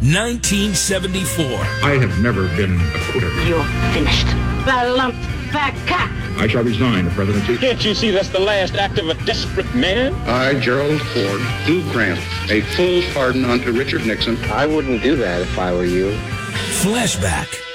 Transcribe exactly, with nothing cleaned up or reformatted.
nineteen seventy-four. I have never been a quitter. You're finished. The lump back cat. I shall resign the presidency. Can't you see that's the last act of a desperate man? I, Gerald Ford, do grant a full pardon unto Richard Nixon. I wouldn't do that if I were you. Flashback.